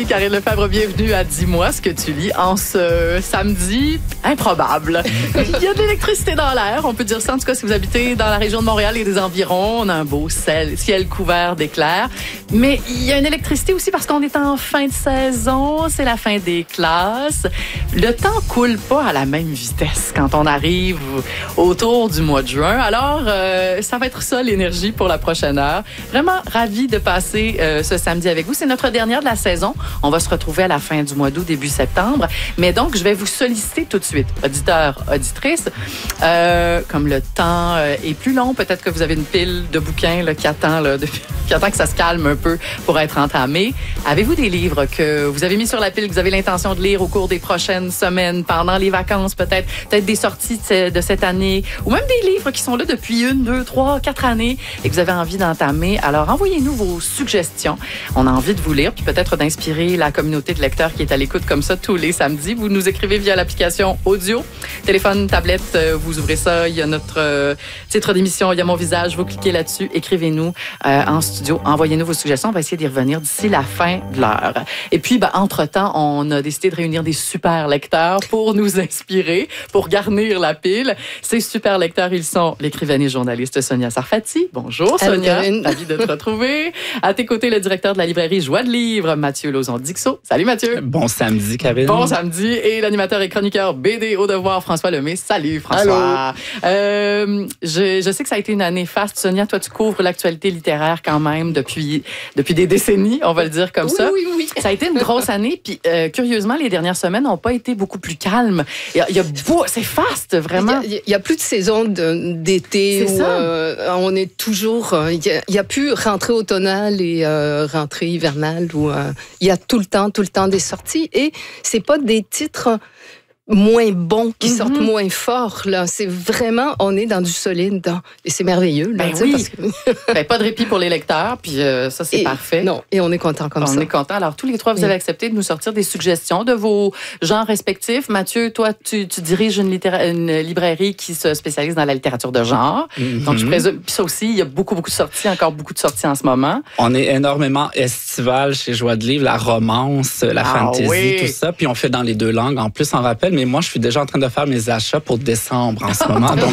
Karine Lefebvre, bienvenue à Dis-moi ce que tu lis en ce samedi improbable. Il y a de l'électricité dans l'air, on peut dire ça. En tout cas, si vous habitez dans la région de Montréal et des environs, on a un beau ciel couvert d'éclairs. Mais il y a une électricité aussi parce qu'on est en fin de saison, c'est la fin des classes. Le temps coule pas à la même vitesse quand on arrive autour du mois de juin. Alors, ça va être ça l'énergie pour la prochaine heure. Vraiment ravi de passer ce samedi avec vous. C'est notre dernière de la saison. On va se retrouver à la fin du mois d'août, début septembre. Mais donc, je vais vous solliciter tout de suite, auditeurs, auditrices. Comme le temps est plus long, peut-être que vous avez une pile de bouquins là, qui attend que ça se calme un peu pour être entamé. Avez-vous des livres que vous avez mis sur la pile, que vous avez l'intention de lire au cours des prochaines semaines, pendant les vacances peut-être des sorties de cette année, ou même des livres qui sont là depuis 1, 2, 3, 4 années et que vous avez envie d'entamer? Alors, envoyez-nous vos suggestions. On a envie de vous lire, puis peut-être d'inspirer la communauté de lecteurs qui est à l'écoute comme ça tous les samedis. Vous nous écrivez via l'application audio, téléphone, tablette, vous ouvrez ça, il y a notre titre d'émission, il y a mon visage, vous cliquez là-dessus, écrivez-nous en studio, envoyez-nous vos suggestions, on va essayer d'y revenir d'ici la fin de l'heure. Et puis, entre-temps, on a décidé de réunir des super lecteurs pour nous inspirer, pour garnir la pile. Ces super lecteurs, ils sont l'écrivaine et journaliste Sonia Sarfati. Bonjour Sonia, ravi de te retrouver. À tes côtés, le directeur de la librairie Joie de Livre, Mathieu Lauzon-Dixot. Salut Mathieu. Bon samedi, Karine. Bon samedi. Et l'animateur et chroniqueur BD au devoir, François Lemay. Salut François. Allô. Je sais que ça a été une année faste. Sonia, toi, tu couvres l'actualité littéraire quand même depuis des décennies, on va le dire comme ça. Oui. Ça a été une grosse année. Puis, curieusement, les dernières semaines n'ont pas été beaucoup plus calmes. C'est faste, vraiment. Il y a plus de saison d'été où on est toujours... Il y a plus rentrée automnale et rentrée hivernale où il y a tout le temps des sorties. Et c'est pas des titres moins bons qui sortent moins forts. Là. C'est vraiment, on est dans du solide. Et c'est merveilleux. Là, oui. parce que... pas de répit pour les lecteurs, puis ça, c'est parfait. Non, et on est content comme ça. On est content. Alors, tous les trois, vous avez accepté de nous sortir des suggestions de vos genres respectifs. Mathieu, toi, tu diriges une librairie qui se spécialise dans la littérature de genre. Donc, je présume, puis ça aussi, il y a beaucoup de sorties, encore beaucoup de sorties en ce moment. On est énormément estival chez Joie de Livre, la romance, la fantasy, tout ça. Puis on fait dans les deux langues. En plus, on rappelle, mais moi, je suis déjà en train de faire mes achats pour décembre en ce moment. Donc,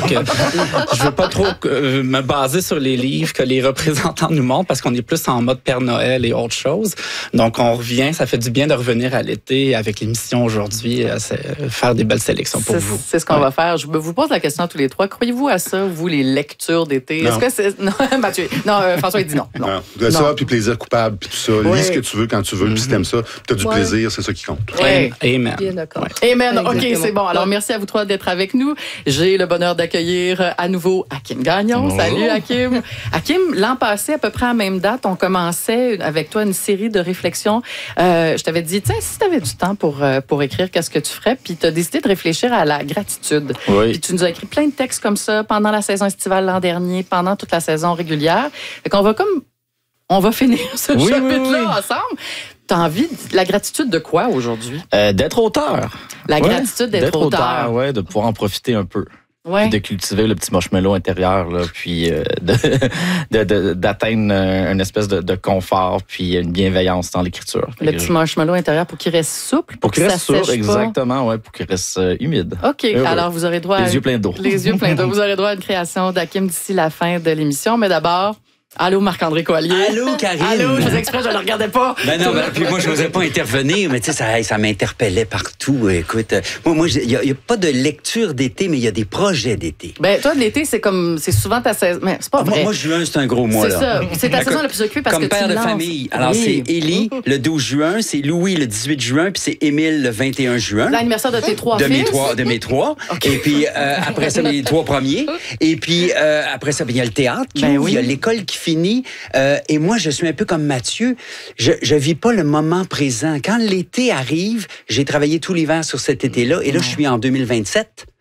je veux pas trop me baser sur les livres que les représentants nous montrent parce qu'on est plus en mode Père Noël et autre chose. Donc, on revient. Ça fait du bien de revenir à l'été avec l'émission aujourd'hui, faire des belles sélections pour vous. C'est ce qu'on va faire. Je vous pose la question à tous les trois. Croyez-vous à ça, vous, les lectures d'été? Non. Est-ce que c'est... Non, Mathieu. Non, François, il dit non. Non. Ça, puis plaisir coupable, puis tout ça. Lis ce que tu veux quand tu veux, puis si t'aimes ça, puis t'as du plaisir, c'est ça qui compte. Ouais. Amen. Bien d'accord. Amen. OK, c'est bon. Alors, merci à vous trois d'être avec nous. J'ai le bonheur d'accueillir à nouveau Hakim Gagnon. Oh. Salut, Hakim. Hakim, l'an passé, à peu près à la même date, on commençait avec toi une série de réflexions. Je t'avais dit, tiens, si tu avais du temps pour écrire, qu'est-ce que tu ferais? Puis tu as décidé de réfléchir à la gratitude. Oui. Puis tu nous as écrit plein de textes comme ça pendant la saison estivale l'an dernier, pendant toute la saison régulière. Fait qu'on on va finir ce chapitre-là ensemble. T'as envie de la gratitude de quoi aujourd'hui? D'être auteur. La gratitude d'être auteur. Oui, de pouvoir en profiter un peu. Ouais. Puis de cultiver le petit marshmallow intérieur, là, puis d'atteindre une espèce de confort, puis une bienveillance dans l'écriture. Le petit marshmallow intérieur pour qu'il reste souple. Pour qu'il reste souple, pas. exactement, ouais, pour qu'il reste humide. OK, alors vous aurez droit les yeux pleins d'eau. Les yeux pleins d'eau. Vous aurez droit à une création d'Hakim d'ici la fin de l'émission. Mais d'abord... Allô, Marc-André Coallier. Allô, Karine. Allô, je vous exprès, je ne le regardais pas. Ben non, puis moi, je n'osais pas intervenir, mais tu sais, ça m'interpellait partout. Écoute, moi, il n'y a pas de lecture d'été, mais il y a des projets d'été. Ben, toi, l'été, c'est souvent ta saison. Mais c'est pas vrai. Moi, juin, c'est un gros mois, là. C'est ça. C'est ta saison la plus occupée parce comme que tu père de lances. famille. Alors, c'est Élie le 12 juin, c'est Louis le 18 juin, puis c'est Émile le 21 juin. L'anniversaire de tes trois fils. De mes trois. Okay. Et puis, après ça, les trois premiers. Et puis, après ça, il y a le théâtre qui ouvre, il y a l'école qui finit. Et moi, je suis un peu comme Mathieu. Je vis pas le moment présent. Quand l'été arrive, j'ai travaillé tout l'hiver sur cet été-là. Et là, je suis en 2027.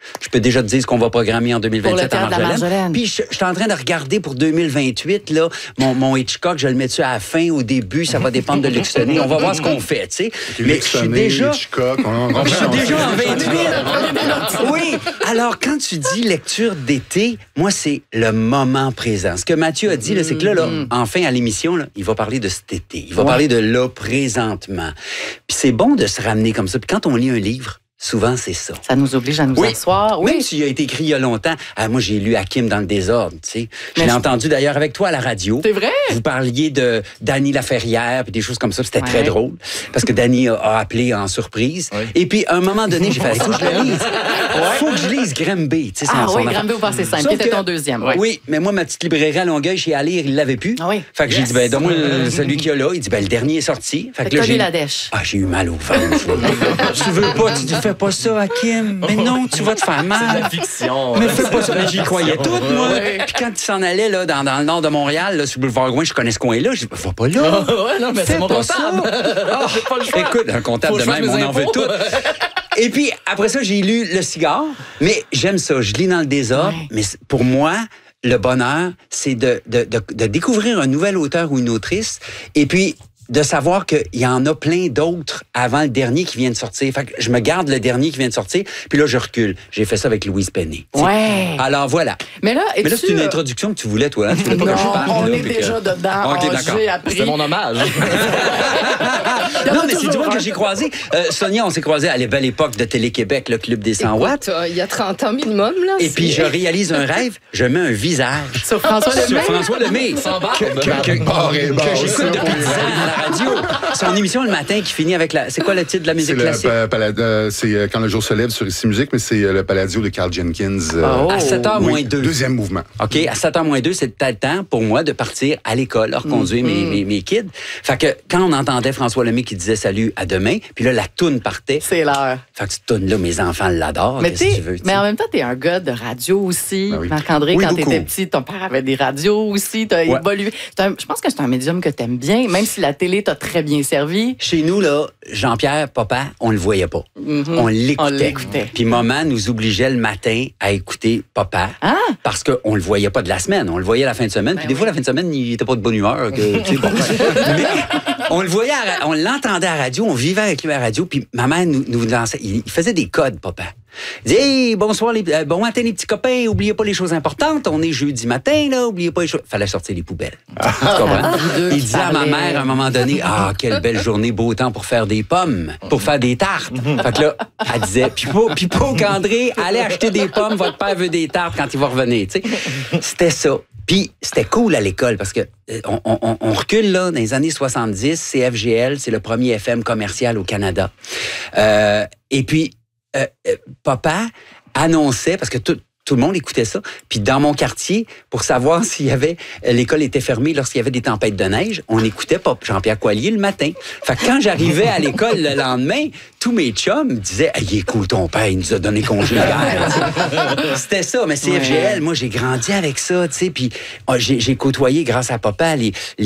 Je peux déjà te dire ce qu'on va programmer en 2027 à Marjolaine. Puis je suis en train de regarder pour 2028, là, mon Hitchcock, je le mets-tu à la fin, au début, ça va dépendre de Luxonné. On va voir ce qu'on fait, tu sais. Mais je suis déjà... Hitchcock, je suis déjà en 28. Oui. Alors, quand tu dis lecture d'été, moi, c'est le moment présent. Ce que Mathieu a dit, là, c'est que là, enfin, à l'émission, là, il va parler de cet été. Il va parler de là, présentement. Puis c'est bon de se ramener comme ça. Puis quand on lit un livre, souvent, c'est ça. Ça nous oblige à nous asseoir. Oui. Même s'il a été écrit il y a longtemps. Moi, j'ai lu Hakim dans le désordre, tu sais. Je l'ai entendu d'ailleurs avec toi à la radio. C'est vrai? Vous parliez de Dany Laferrière puis des choses comme ça. C'était très drôle parce que Dany a appelé en surprise. Oui. Et puis, à un moment donné, j'ai fait, il faut que je le lise. Faut que je lise Grimby. Tu sais, Grimby au passé simple, qui était ton deuxième. Oui, mais moi, ma petite librairie à Longueuil, chez Alire, il l'avait plus. Fait que j'ai dit, donne-moi celui qu'il y a là. Il dit, le dernier est sorti. Fait que là, j'ai eu mal au ventre. Tu veux pas, tu dis, fais pas ça, Hakim. Mais non, tu vas te faire mal. C'est la fiction. Mais fais pas ça. Mais j'y croyais tout, moi. Puis quand il s'en allait là, dans le nord de Montréal, là, sur le boulevard Gouin, je connais ce coin-là. Je dis, va pas là. Non, mais c'est mon comptable. Écoute, un comptable de même, on en veut tout. Et puis, après ça, j'ai lu Le Cigare. Mais j'aime ça. Je lis dans le désordre. Mais pour moi, le bonheur, c'est de découvrir un nouvel auteur ou une autrice. Et puis, de savoir qu'il y en a plein d'autres avant le dernier qui vient de sortir. Fait que je me garde le dernier qui vient de sortir, puis là, je recule. J'ai fait ça avec Louise Penny. Ouais. Alors, voilà. Mais là, c'est une introduction que tu voulais, toi. Hein? Tu voulais pas que je parle. On est déjà dedans. OK, d'accord. C'est mon hommage. Non, mais c'est du monde que j'ai croisé. Sonia, on s'est croisés à la belle époque de Télé-Québec, le Club des 100 watts. Il y a 30 ans minimum, là. Et puis, je réalise un rêve. Je mets un visage. Sur François Lemay. Sans barbe. Que j'écoute depuis 10 ans à la radio. Son émission le matin qui finit avec la... C'est quoi le titre de la musique classique? C'est Quand le jour se lève sur Ici Musique, mais c'est le Palladio de Carl Jenkins. À 7h moins 2. Deuxième mouvement. OK, à 7h moins 2, c'est peut-être le temps pour moi de partir à l'école, reconduire mes kids. Fait que quand on entendait François Lemay qui disait salut, à demain, puis là, la toune partait. C'est l'heure. Fait que cette toune-là, mes enfants l'adorent. Mais tu veux. Mais en même temps, t'es un gars de radio aussi. Ben oui. Marc-André, quand t'étais petit, ton père avait des radios aussi. T'as évolué. Je pense que c'est un médium que t'aimes bien, même si la télé t'a très bien servi. Chez nous, là, Jean-Pierre, papa, on le voyait pas. On l'écoutait. Puis maman nous obligeait le matin à écouter papa parce qu'on le voyait pas de la semaine. On le voyait la fin de semaine. Puis des fois, la fin de semaine, il était pas de bonne humeur. Mais on le voyait, on l'entendait à la radio, on vivait avec lui à la radio. Puis maman nous lançait. Il faisait des codes, papa. Il dit, hey, bonsoir, bon matin les petits copains, oubliez pas les choses importantes, on est jeudi matin, là, oubliez pas les choses. Fallait sortir les poubelles. Tu comprends? Il dit à ma mère à un moment donné, quelle belle journée, beau temps pour faire des pommes, pour faire des tartes. Fait que là, elle disait, Pipo qu'André, allez acheter des pommes, votre père veut des tartes quand il va revenir, tu sais. C'était ça. Puis c'était cool à l'école parce que on recule là dans les années 70, CFGL, c'est le premier FM commercial au Canada. Et puis papa annonçait, parce que tout le monde écoutait ça, puis dans mon quartier, pour savoir s'il y avait, l'école était fermée lorsqu'il y avait des tempêtes de neige, on écoutait Jean-Pierre Coallier le matin. Fait que quand j'arrivais à l'école le lendemain, tous mes chums me disaient, il est cool ton père, il nous a donné congé hier. C'était ça, mais CFGL, moi j'ai grandi avec ça, tu sais, puis j'ai côtoyé grâce à papa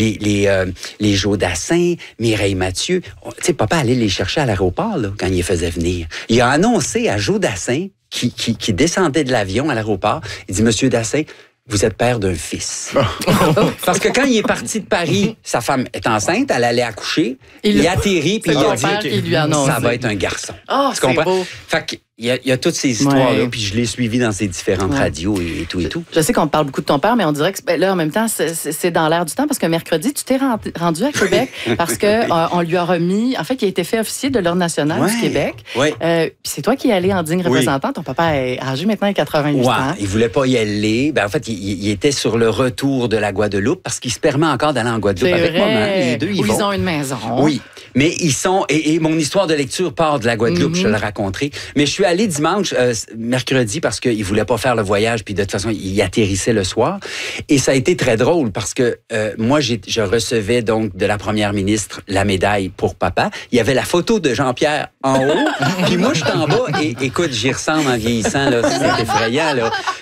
les Joe Dassin, Mireille Mathieu. Tu sais, papa allait les chercher à l'aéroport là, quand il les faisait venir. Il a annoncé à Joe Dassin qui descendait de l'avion à l'aéroport, il dit, Monsieur Dassin, vous êtes père d'un fils. Parce que quand il est parti de Paris, sa femme est enceinte, elle allait accoucher, il atterrit, puis il a dit, ça va être un garçon. Tu comprends? Beau. Fait que, il y a toutes ces histoires-là, puis je l'ai suivi dans ces différentes radios et tout et tout. Je sais qu'on parle beaucoup de ton père, mais on dirait que là, en même temps, c'est dans l'air du temps, parce que mercredi, tu t'es rendu à Québec parce qu'on lui a remis, en fait, il a été fait officier de l'Ordre national du Québec. Puis c'est toi qui es allé en digne représentant. Ton papa est âgé maintenant, il a 88 ans. Il voulait pas y aller. En fait, il était sur le retour de la Guadeloupe parce qu'il se permet encore d'aller en Guadeloupe avec maman. Les deux, ils ont une maison. Oui, mais ils sont... Et mon histoire de lecture part de la Guadeloupe, je te le raconterai. Mais je suis allé dimanche, mercredi, parce qu'il voulait pas faire le voyage, puis de toute façon, il atterrissait le soir. Et ça a été très drôle parce que moi, je recevais donc de la première ministre la médaille pour papa. Il y avait la photo de Jean-Pierre en haut, puis moi, je suis en bas et écoute, j'y ressemble en vieillissant, là. C'est effrayant, là.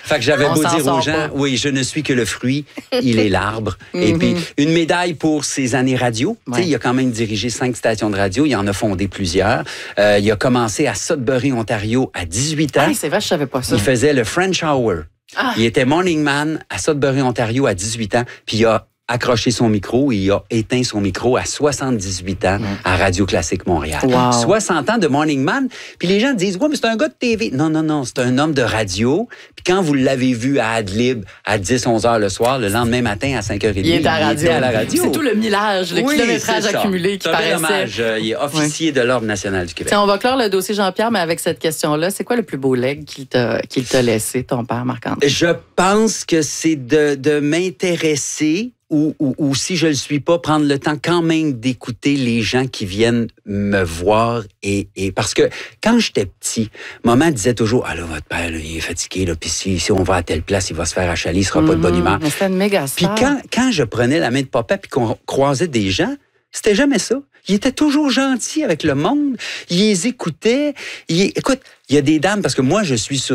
Fait que j'avais beau dire aux gens, oui, je ne suis que le fruit, il est l'arbre. Et puis, une médaille pour ses années radio. Ouais. Il a quand même dirigé 5 stations de radio. Il en a fondé plusieurs. Il a commencé à Sudbury, Ontario, à 18 ans. Ah, c'est vrai, je savais pas ça. Il faisait le French Hour. Ah. Il était morning man à Sudbury, Ontario, à 18 ans. Puis il a accroché son micro et il a éteint son micro à 78 ans à Radio Classique Montréal. Wow. 60 ans de morning man. Puis les gens disent, ouais, mais c'est un gars de TV. Non, non, non, c'est un homme de radio. Puis quand vous l'avez vu à Adlib à 10, 11 heures le soir, le lendemain matin à 5h30, il était à la radio. C'est tout le millage, le kilométrage accumulé qui paraissait. Dommage. Il est officier de l'Ordre national du Québec. T'sais, on va clore le dossier Jean-Pierre, mais avec cette question-là, c'est quoi le plus beau legs qu'il t'a laissé, ton père, Marc-André? Je pense que c'est de m'intéresser ou si je le suis pas, prendre le temps quand même d'écouter les gens qui viennent me voir et parce que quand j'étais petit, maman disait toujours, ah là, votre père, là, il est fatigué, là, puis si on va à telle place, il va se faire achaler, il sera pas de bonne humeur. C'était une méga star. Puis quand je prenais la main de papa puis qu'on croisait des gens, c'était jamais ça. Il était toujours gentil avec le monde. Il les écoutait. Écoute, il y a des dames, parce que moi, je suis sur